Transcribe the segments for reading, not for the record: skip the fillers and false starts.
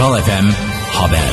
Kral FM Haber.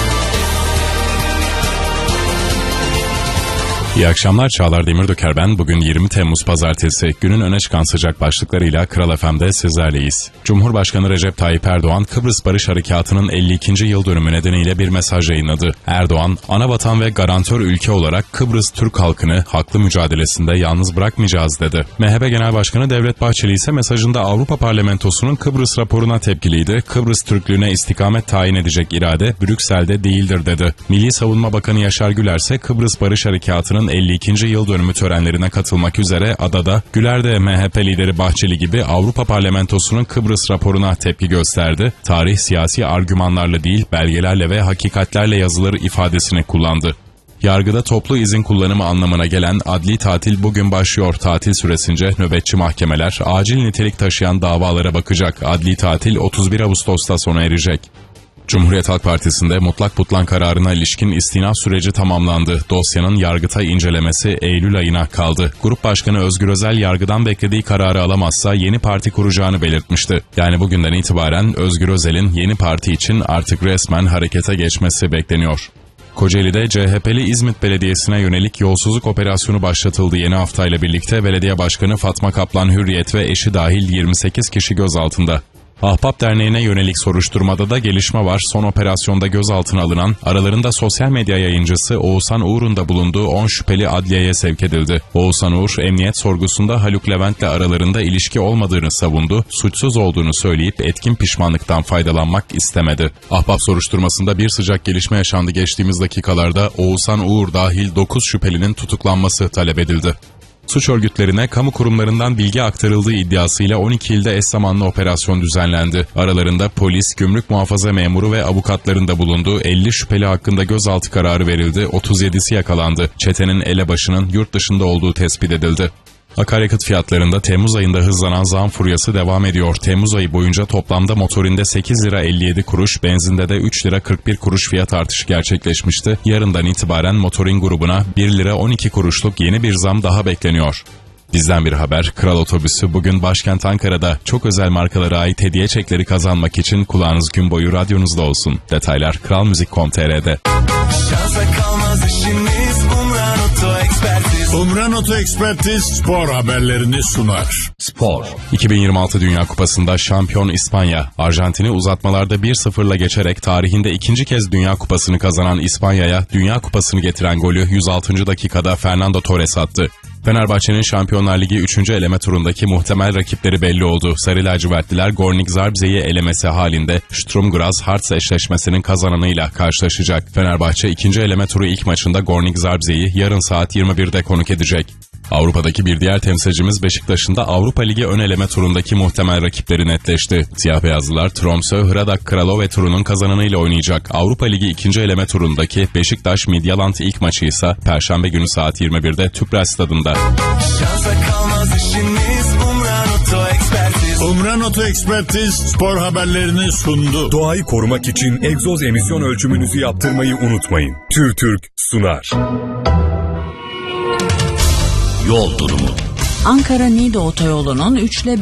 İyi akşamlar, Çağlar Demirdöker ben. Bugün 20 Temmuz Pazartesi. Günün öne çıkan sıcak başlıklarıyla Kral FM'de sizlerleyiz. Cumhurbaşkanı Recep Tayyip Erdoğan, Kıbrıs Barış Harekatı'nın 52. yıl dönümü nedeniyle bir mesaj yayınladı. Erdoğan, anavatan ve garantör ülke olarak Kıbrıs Türk halkını haklı mücadelesinde yalnız bırakmayacağız dedi. MHP Genel Başkanı Devlet Bahçeli ise mesajında Avrupa Parlamentosu'nun Kıbrıs raporuna tepkiliydi. Kıbrıs Türklüğüne istikamet tayin edecek irade Brüksel'de değildir dedi. Milli Savunma Bakanı Yaşar Güler ise Kıbrıs Barış Harekatı'nın 52. yıl dönümü törenlerine katılmak üzere adada, Güler de MHP lideri Bahçeli gibi Avrupa Parlamentosu'nun Kıbrıs raporuna tepki gösterdi. Tarih siyasi argümanlarla değil, belgelerle ve hakikatlerle yazılır ifadesini kullandı. Yargıda toplu izin kullanımı anlamına gelen adli tatil bugün başlıyor. Tatil süresince nöbetçi mahkemeler acil nitelik taşıyan davalara bakacak. Adli tatil 31 Ağustos'ta sona erecek. Cumhuriyet Halk Partisi'nde mutlak butlan kararına ilişkin istinaf süreci tamamlandı. Dosyanın Yargıtay incelemesi Eylül ayına kaldı. Grup Başkanı Özgür Özel yargıdan beklediği kararı alamazsa yeni parti kuracağını belirtmişti. Yani bugünden itibaren Özgür Özel'in yeni parti için artık resmen harekete geçmesi bekleniyor. Kocaeli'de CHP'li İzmit Belediyesi'ne yönelik yolsuzluk operasyonu başlatıldı. Yeni haftayla birlikte belediye başkanı Fatma Kaplan Hürriyet ve eşi dahil 28 kişi gözaltında. Ahbap Derneği'ne yönelik soruşturmada da gelişme var. Son operasyonda gözaltına alınan, aralarında sosyal medya yayıncısı Oğuzhan Uğur'un da bulunduğu 10 şüpheli adliyeye sevk edildi. Oğuzhan Uğur, emniyet sorgusunda Haluk Levent'le aralarında ilişki olmadığını savundu, suçsuz olduğunu söyleyip etkin pişmanlıktan faydalanmak istemedi. Ahbap soruşturmasında bir sıcak gelişme yaşandı. Geçtiğimiz dakikalarda Oğuzhan Uğur dahil 9 şüphelinin tutuklanması talep edildi. Suç örgütlerine kamu kurumlarından bilgi aktarıldığı iddiasıyla 12 ilde eş zamanlı operasyon düzenlendi. Aralarında polis, gümrük muhafaza memuru ve avukatların da bulunduğu 50 şüpheli hakkında gözaltı kararı verildi. 37'si yakalandı. Çetenin elebaşının yurt dışında olduğu tespit edildi. Akaryakıt fiyatlarında Temmuz ayında hızlanan zam furyası devam ediyor. Temmuz ayı boyunca toplamda motorinde 8 lira 57 kuruş, benzinde de 3 lira 41 kuruş fiyat artışı gerçekleşmişti. Yarından itibaren motorin grubuna 1 lira 12 kuruşluk yeni bir zam daha bekleniyor. Bizden bir haber, Kral Otobüsü bugün başkent Ankara'da çok özel markalara ait hediye çekleri kazanmak için kulağınız gün boyu radyonuzda olsun. Detaylar kralmuzik.com.tr'de. Şansa kalmaz işimiz, Umran Oto Ekspertiz. Umran Oto Ekspertiz spor haberlerini sunar. Spor. 2026 Dünya Kupası'nda şampiyon İspanya, Arjantin'i uzatmalarda 1-0'la geçerek tarihinde ikinci kez Dünya Kupası'nı kazanan İspanya'ya Dünya Kupası'nı getiren golü 106. dakikada Fernando Torres attı. Fenerbahçe'nin Şampiyonlar Ligi 3. eleme turundaki muhtemel rakipleri belli oldu. Sarı lacivertliler Gornik Zabrze'yi elemesi halinde Sturm Graz Hearts eşleşmesinin kazananıyla karşılaşacak. Fenerbahçe 2. eleme turu ilk maçında Gornik Zabrze'yi yarın saat 21'de konuk edecek. Avrupa'daki bir diğer temsilcimiz Beşiktaş'ın da Avrupa Ligi ön eleme turundaki muhtemel rakipleri netleşti. Siyah beyazlılar Tromsø Hradak Kralove turunun kazananıyla oynayacak. Avrupa Ligi 2. eleme turundaki Beşiktaş Midtjylland ilk maçı ise Perşembe günü saat 21'de Tüpraş Stadı'nda. Şansa kalmaz işimiz, Umran Oto Ekspertiz. Umran Oto Ekspertiz spor haberlerini sundu. Doğayı korumak için egzoz emisyon ölçümünüzü yaptırmayı unutmayın. TÜRTÜRK sunar. Yol durumu. Ankara-Niğde otoyolunun 3 ile